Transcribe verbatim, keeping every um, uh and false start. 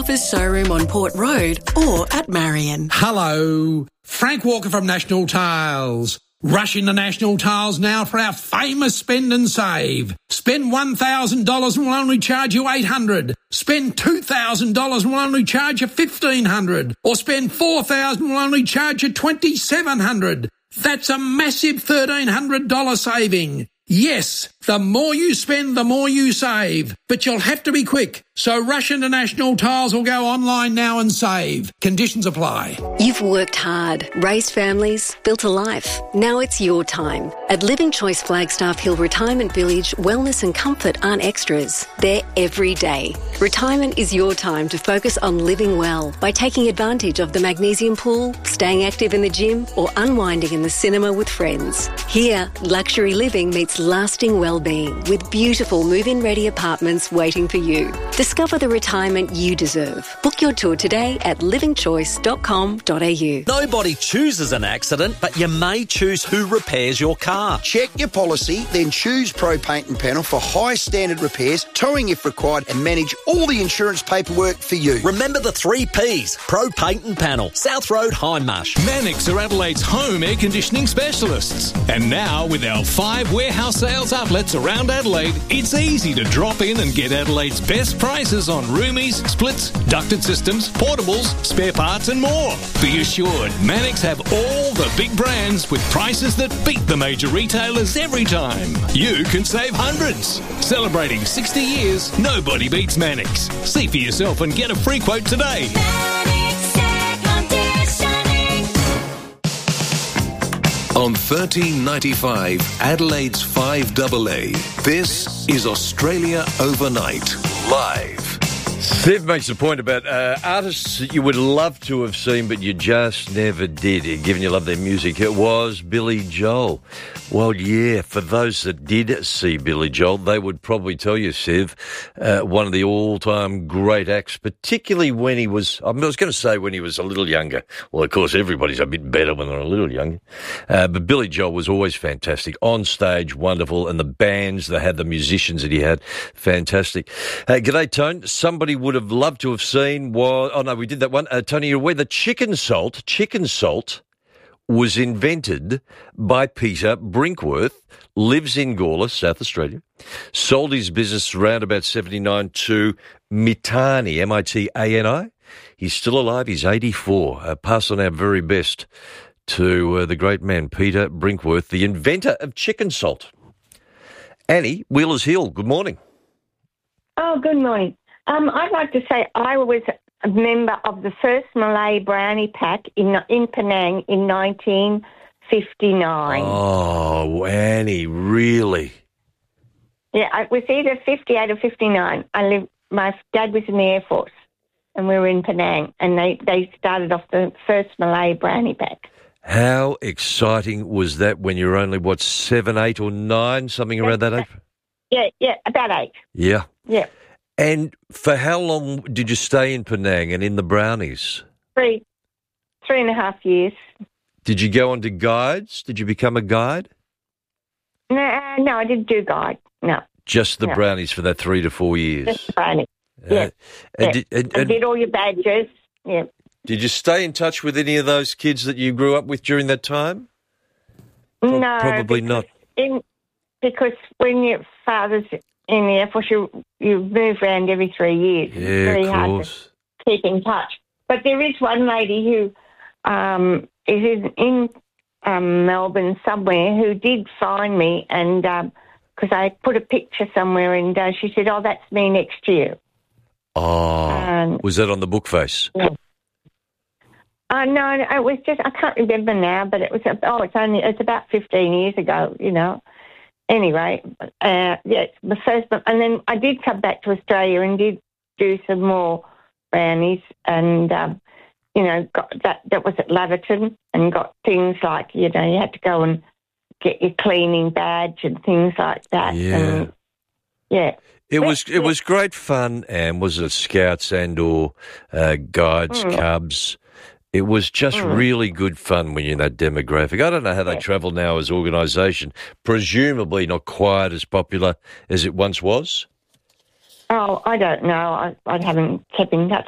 Offers showroom on Port Road or at Marion. Hello, Frank Walker from National Tiles. Rush into National Tiles now for our famous spend and save. Spend one thousand dollars and we'll only charge you eight hundred dollars. Spend two thousand dollars and we'll only charge you fifteen hundred dollars. Or spend four thousand dollars and we'll only charge you twenty-seven hundred dollars. That's a massive thirteen hundred dollars saving. Yes, the more you spend, the more you save. But you'll have to be quick. So rush into National Tiles or go online now and save. Conditions apply. You've worked hard, raised families, built a life. Now it's your time. At Living Choice Flagstaff Hill Retirement Village, wellness and comfort aren't extras. They're every day. Retirement is your time to focus on living well by taking advantage of the magnesium pool, staying active in the gym, or unwinding in the cinema with friends. Here, luxury living meets lasting well-being with beautiful move-in ready apartments waiting for you. Discover the retirement you deserve. Book your tour today at living choice dot com dot a u. Nobody chooses an accident, but you may choose who repairs your car. Check your policy, then choose Pro Paint and Panel for high standard repairs, towing if required, and manage all the insurance paperwork for you. Remember the three Ps. Pro Paint and Panel. South Road, Hindmarsh. Mannix are Adelaide's home air conditioning specialists. And now, with our five warehouse sales outlets around Adelaide, it's easy to drop in and get Adelaide's best prices on roomies, splits, ducted systems, portables, spare parts and more. Be assured, Mannix have all the big brands with prices that beat the major retailers every time. You can save hundreds. Celebrating sixty years, nobody beats Mannix. See for yourself and get a free quote today. On thirteen ninety-five, Adelaide's five A A, this is Australia Overnight, live. Steve makes a point about uh, artists that you would love to have seen, but you just never did, given you love their music. It was Billy Joel. Well, yeah, for those that did see Billy Joel, they would probably tell you, Siv, uh, one of the all-time great acts, particularly when he was, I was going to say when he was a little younger. Well, of course, everybody's a bit better when they're a little younger. Uh, but Billy Joel was always fantastic. On stage, wonderful, and the bands that had, the musicians that he had, fantastic. Uh, g'day, Tone. Somebody would have loved to have seen was, oh no, we did that one. Uh, Tony, you're aware that chicken salt, chicken salt was invented by Peter Brinkworth, lives in Gawler, South Australia, sold his business around about seventy-nine to Mitani, M I T A N I. He's still alive. He's eighty-four. Uh, pass on our very best to uh, the great man, Peter Brinkworth, the inventor of chicken salt. Annie, Wheelers Hill, good morning. Oh, good morning. Um, I'd like to say I was a member of the first Malay brownie pack in in Penang in nineteen fifty-nine. Oh, Annie, really? Yeah, it was either fifty-eight or fifty-nine. I lived, my dad was in the Air Force, and we were in Penang, and they, they started off the first Malay brownie pack. How exciting was that when you were only, what, seven, eight or nine, something around that age? Yeah, yeah, about eight. Yeah. Yeah. And for how long did you stay in Penang and in the brownies? Three, three and a half years. Did you go on to guides? Did you become a guide? No, uh, no, I didn't do guide. No. Just the no. brownies for that three to four years? Just the brownies, uh, yeah. And yeah. did, and, I and did all your badges, yeah. Did you stay in touch with any of those kids that you grew up with during that time? Pro- no. Probably not. In, because when your father's in the Air Force, you, you move around every three years. Yeah, it's very of hard course. to keep in touch. But there is one lady who um, is in, in um, Melbourne somewhere who did find me, and because um, I put a picture somewhere, and uh, she said, "Oh, that's me next year." Oh, um, was that on the book face? Yeah. Uh, no, it was just, I can't remember now, but it was, oh, it's only, it's about fifteen years ago, you know. Anyway, uh, yeah, the first, and then I did come back to Australia and did do some more brownies, and, um, you know, got that, that was at Laverton, and got things like, you know, you had to go and get your cleaning badge and things like that. Yeah. And, yeah. It was it was great fun, and was it Scouts and or uh, Guides, mm. Cubs? It was just mm. really good fun when you're in that demographic. I don't know how they yeah. travel now as organisation. Presumably not quite as popular as it once was. Oh, I don't know. I, I haven't kept in touch